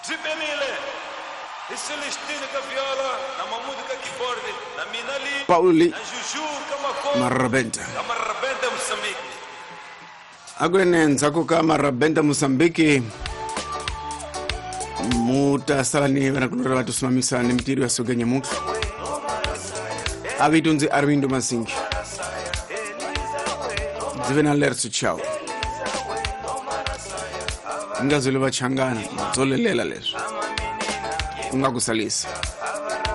Zipenile i Celestine ka viola na Mahmud ka keyboard na Minali Pauli na Juju kama Marabenta Mozambique. Agwenenza kuka Marabenta Mozambique muta salani vanakulora vatusimamisa ni mtiri wa sogenya mutu avitunzi Armindo Masingi dzivena lerso chao ngazole vachangana zolelela leswi ungakusalisa